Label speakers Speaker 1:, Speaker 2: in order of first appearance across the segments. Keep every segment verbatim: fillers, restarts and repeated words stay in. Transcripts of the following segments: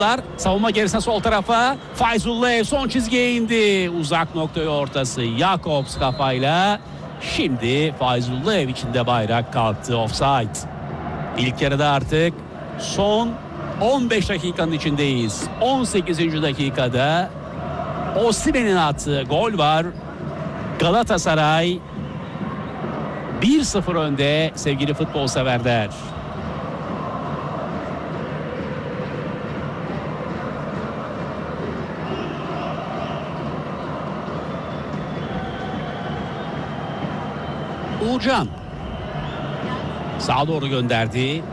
Speaker 1: Savunma gerisine sol tarafa. Fayzullayev son çizgiye indi. Uzak noktaya ortası. Jakobs kafayla. Şimdi Fayzullayev için de bayrak kalktı. Offside. İlk yarıda artık son on beş dakikanın içindeyiz. on sekizinci dakikada Osimhen'in attığı gol var. Galatasaray bir sıfır önde sevgili futbol severler. Uğurcan sağa doğru gönderdi.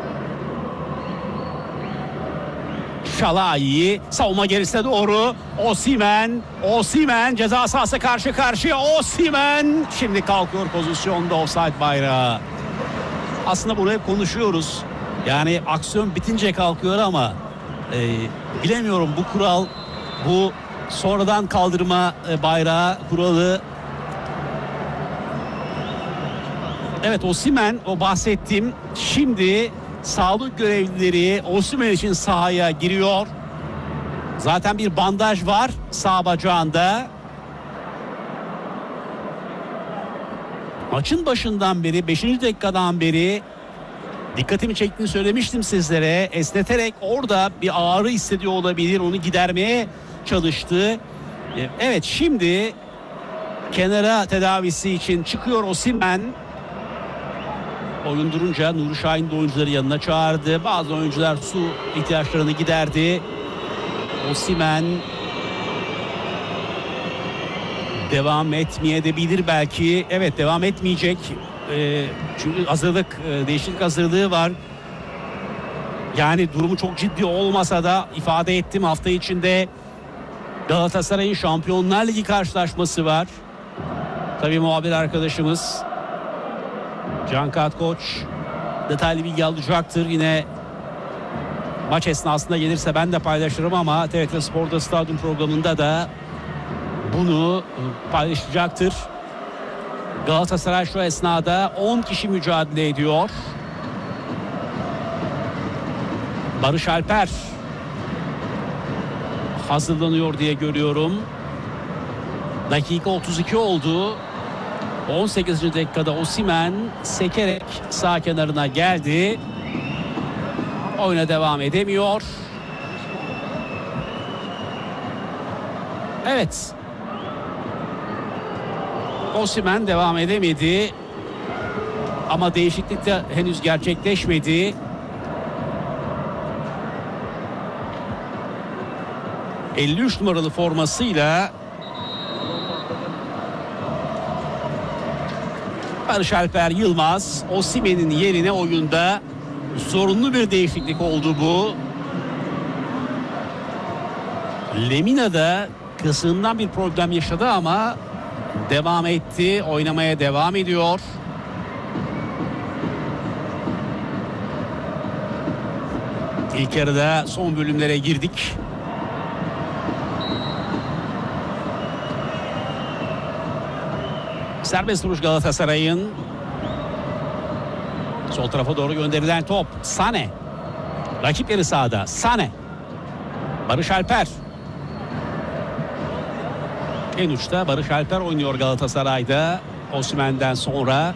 Speaker 1: Şalai savunma gerisine doğru. Osimhen, Osimhen ceza sahası karşı karşıya. Osimhen şimdi kalkıyor pozisyonda, offside bayrağı. Aslında bunu hep konuşuyoruz. Yani aksiyon bitince kalkıyor ama e, bilemiyorum bu kural, bu sonradan kaldırma e, bayrağı kuralı. Evet, Osimhen, o bahsettiğim, şimdi sağlık görevlileri Osimhen için sahaya giriyor. Zaten bir bandaj var sağ bacağında. Maçın başından beri, beşinci dakikadan beri dikkatimi çektiğini söylemiştim sizlere. Esneterek orada bir ağrı hissediyor olabilir. Onu gidermeye çalıştı. Evet, şimdi kenara tedavisi için çıkıyor Osimhen. Oyun durunca Nuri Şahin de oyuncuları yanına çağırdı. Bazı oyuncular su ihtiyaçlarını giderdi. Osimhen devam etmeyebilir belki. Evet, devam etmeyecek. Ee, çünkü hazırlık, e, değişiklik hazırlığı var. Yani durumu çok ciddi olmasa da ifade ettim, hafta içinde Galatasaray'ın Şampiyonlar Ligi karşılaşması var. Tabii muhabir arkadaşımız Can Katkoç detaylı bilgi alacaktır. Yine maç esnasında gelirse ben de paylaşırım ama T R T Spor'da stadyum programında da bunu paylaşacaktır. Galatasaray şu esnada on kişi mücadele ediyor. Barış Alper hazırlanıyor diye görüyorum. Dakika otuz iki oldu. on sekizinci dakikada Osimhen sekerek sağ kenarına geldi. Oyuna devam edemiyor. Evet. Osimhen devam edemedi. Ama değişiklik de henüz gerçekleşmedi. elli üç numaralı formasıyla Barış Alper Yılmaz, Osimhen'in yerine oyunda zorunlu bir değişiklik oldu bu. Lemina da kısığından bir problem yaşadı ama devam etti, oynamaya devam ediyor. İlk yarıda son bölümlere girdik. Serbest vuruş Galatasaray'ın. Sol tarafa doğru gönderilen top. Sane. Rakip yarı sahada. Sane. Barış Alper. En uçta Barış Alper oynuyor Galatasaray'da. Osimhen'den sonra.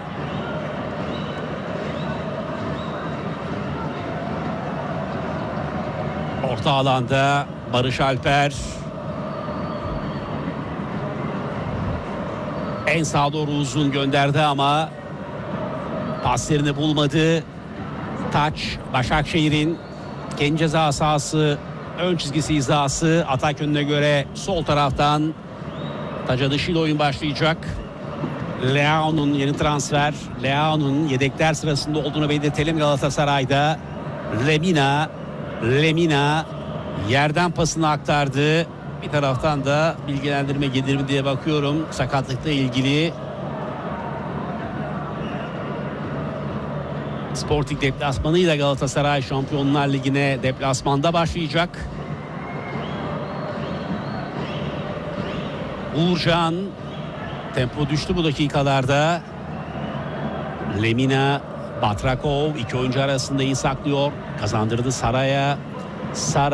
Speaker 1: Orta alanda Barış Alper. En sağa doğru uzun gönderdi ama pas yerini bulmadı. Taç, Başakşehir'in kendi ceza sahası ön çizgisi hizası. Atak yönüne göre sol taraftan Taca dışıyla oyun başlayacak. Leao'nun yeni transfer. Leao'nun yedekler sırasında olduğunu belirtelim Galatasaray'da. Lemina, Lemina yerden pasını aktardı. Bir taraftan da bilgilendirme gelir mi diye bakıyorum sakatlıkla ilgili. Sporting deplasmanıyla Galatasaray Şampiyonlar Ligi'ne deplasmanda başlayacak. Uğurcan, tempo düştü bu dakikalarda. Lemina, Batrakov iki oyuncu arasında iyi saklıyor. Kazandırdı Saray'a. Sara